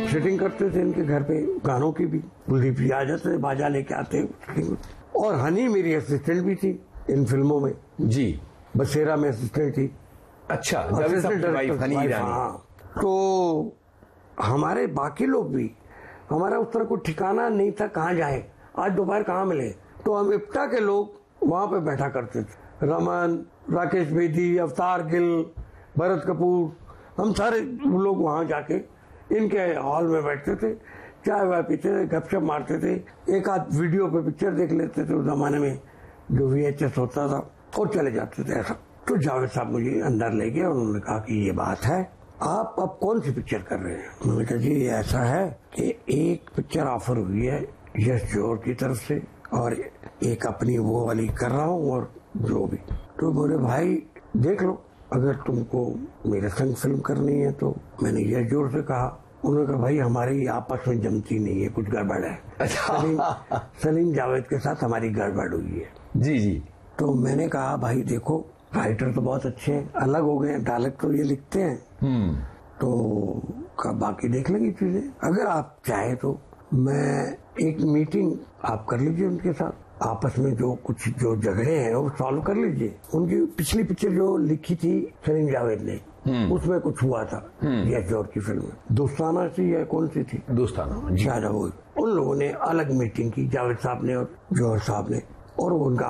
Setting करते थे इनके घर पे गानों की भी। कुलदीप जी आ जाते थे, बाजा लेके आते। और हनी मेरी असिस्टेंट भी थी इन फिल्मों में जी। बसेरा में असिस्टेंट थी। अच्छा, हनी ईरानी। हाँ, तो हमारे बाकी लोग भी, हमारा उस तरह कोई ठिकाना नहीं था कहाँ जाए, आज दोपहर कहाँ मिले। तो हम इप्टा के लोग वहां पे बैठा करते थे, रमन, राकेश बेदी, अवतार गिल, भरत कपूर, हम सारे लोग वहां जाके इनके हॉल में बैठते थे, चाय वाय पीते थे, गपशप मारते थे, एक आध वीडियो पे पिक्चर देख लेते थे उस जमाने में जो VHS होता था, और चले जाते थे ऐसा। तो जावेद साहब मुझे अंदर ले गए, उन्होंने कहा कि ये बात है, आप अब कौन सी पिक्चर कर रहे हैं? मैंने कहा जी ऐसा है कि एक पिक्चर ऑफर हुई है यश जौहर की तरफ से, और एक अपनी वो वाली कर रहा हूँ, और जो भी। तो बोले भाई देख लो, अगर तुमको मेरे संग फिल्म करनी है तो। मैंने यश जौहर से कहा, उन्होंने कहा भाई हमारी आपस में जमती नहीं है, कुछ गड़बड़ है। सलीम जावेद के साथ हमारी गड़बड़ हुई है। जी जी। तो मैंने कहा भाई देखो, राइटर तो बहुत अच्छे हैं, अलग हो गए, डायलॉग तो ये लिखते हैं, तो बाकी देख लेंगे चीजें, अगर आप चाहे तो मैं एक मीटिंग आप कर लीजिए उनके साथ, आपस में जो झगड़े हैं वो सॉल्व कर लीजिए। उनकी पिछली पिक्चर जो लिखी थी सलीम जावेद ने, उसमें कुछ हुआ था यश जौहर की फिल्म में, दोस्ताना सी या कौन सी थी, दोस्ताना, ज्यादा वो। उन लोगों ने अलग मीटिंग की, जावेद साहब ने और जौहर साहब ने, और उनका